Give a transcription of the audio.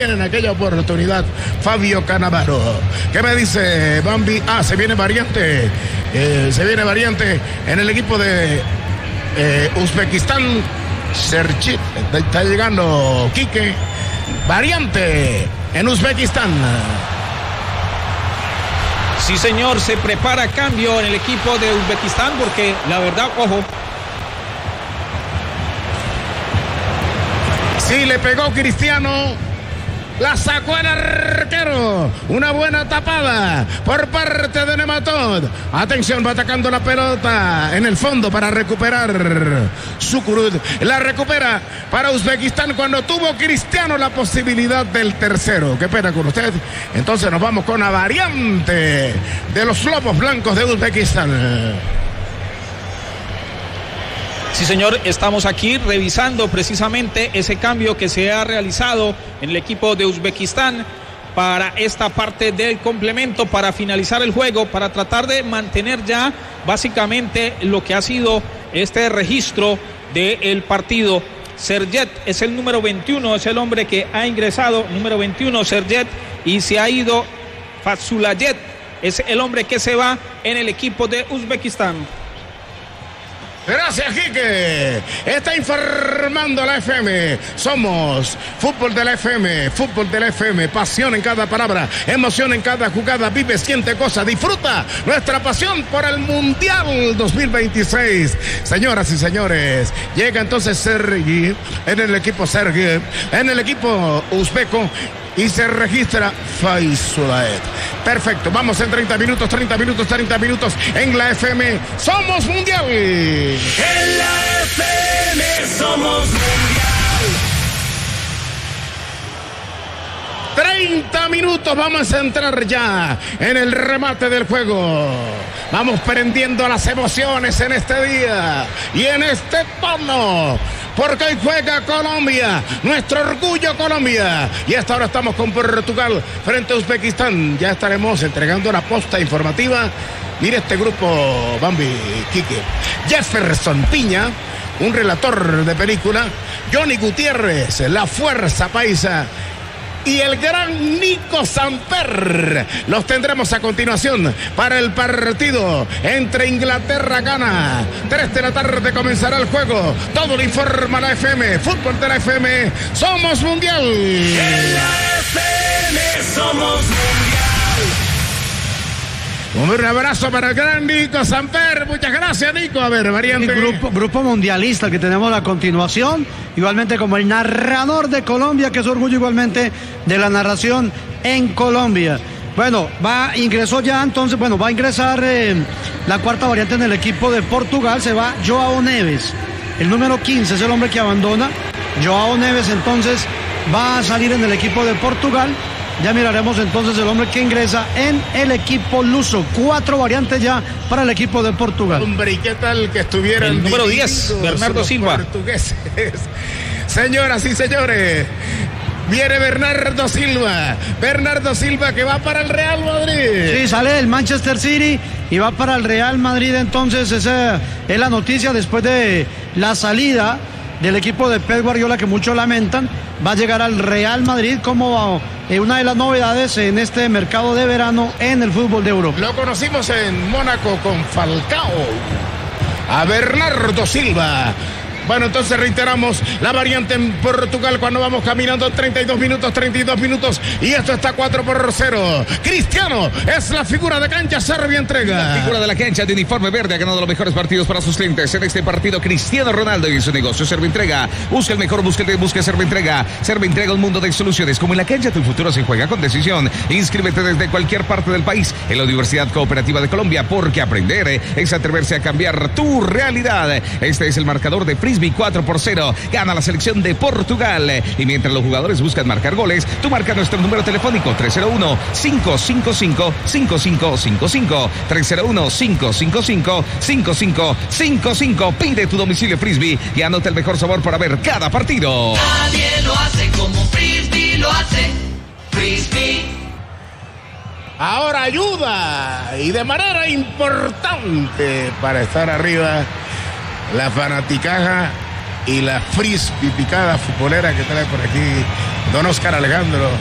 en aquella oportunidad Fabio Cannavaro. ¿Qué me dice Bambi? Se viene variante. Se viene variante en el equipo de Uzbekistán. Serchit, está llegando Quique. Variante en Uzbekistán. Sí, señor, se prepara cambio en el equipo de Uzbekistán porque la verdad, ojo. Sí, le pegó Cristiano. La sacó el arquero. Una buena tapada por parte de Nematod. Atención, va atacando la pelota en el fondo para recuperar Sukurud. La recupera para Uzbekistán cuando tuvo Cristiano la posibilidad del tercero. Qué pena con usted. Entonces nos vamos con la variante de los Lobos Blancos de Uzbekistán. Sí, señor, estamos aquí revisando precisamente ese cambio que se ha realizado en el equipo de Uzbekistán para esta parte del complemento, para finalizar el juego, para tratar de mantener ya básicamente lo que ha sido este registro del partido. Serjet es el número 21, es el hombre que ha ingresado, número 21, Serjet, y se ha ido Fatsulayet, es el hombre que se va en el equipo de Uzbekistán. Gracias, Quique. Está informando la FM. Somos Fútbol de la FM, pasión en cada palabra, emoción en cada jugada. Vive, siente cosas, disfruta nuestra pasión por el Mundial 2026. Señoras y señores, llega entonces Sergi en el equipo en el equipo uzbeco. Y se registra Faisulaet. Perfecto, vamos en 30 minutos en la FM. ¡Somos Mundial! En la FM somos Mundial. 30 minutos, vamos a entrar ya en el remate del juego. Vamos prendiendo las emociones en este día y en este tono. Porque hoy juega Colombia, nuestro orgullo Colombia. Y hasta ahora estamos con Portugal frente a Uzbekistán. Ya estaremos entregando la posta informativa. Mire este grupo, Bambi, Quique. Jefferson Piña, un relator de película. Johnny Gutiérrez, la fuerza paisa. Y el gran Nico Samper. Los tendremos a continuación para el partido entre Inglaterra-Ghana. 3 de la tarde comenzará el juego. Todo lo informa la FM. Fútbol de la FM. Somos Mundial. En la FM somos Mundial. Un abrazo para el gran Nico Samper. Muchas gracias, Nico. A ver, variante. Grupo mundialista que tenemos a continuación. Igualmente como el narrador de Colombia, que es orgullo igualmente de la narración en Colombia. Bueno, va a ingresar la cuarta variante en el equipo de Portugal. Se va Joao Neves. El número 15 es el hombre que abandona. Joao Neves entonces va a salir en el equipo de Portugal. Ya miraremos entonces el hombre que ingresa en el equipo luso. 4 variantes ya para el equipo de Portugal. Hombre, ¿y qué tal que estuvieran el número 10, Bernardo Silva. Portugueses. Señoras y señores, viene Bernardo Silva que va para el Real Madrid. Sí, sale del Manchester City y va para el Real Madrid. Entonces esa es la noticia después de la salida del equipo de Pep Guardiola, que muchos lamentan. Va a llegar al Real Madrid como una de las novedades en este mercado de verano en el fútbol de Europa. Lo conocimos en Mónaco con Falcao. A Bernardo Silva. Bueno, entonces reiteramos la variante en Portugal cuando vamos caminando 32 minutos y esto está 4-0. Cristiano es la figura de cancha, Serbia entrega. La figura de la cancha de uniforme verde ha ganado los mejores partidos para sus clientes. En este partido, Cristiano Ronaldo y su negocio Serbia entrega. Busca el mejor, busca Serbia entrega. Serbia entrega un mundo de soluciones. Como en la cancha, tu futuro se juega con decisión. Inscríbete desde cualquier parte del país en la Universidad Cooperativa de Colombia, porque aprender es atreverse a cambiar tu realidad. Este es el marcador de Frisbee. 4-0, gana la selección de Portugal. Y mientras los jugadores buscan marcar goles, tú marca nuestro número telefónico 301-555-5555. 301-555-5555. Pide tu domicilio Frisbee y anota el mejor sabor para ver cada partido. Nadie lo hace como Frisbee lo hace. Frisbee. Ahora ayuda y de manera importante para estar arriba la fanaticaja y la frisbee picada futbolera que trae por aquí don Oscar Alejandro.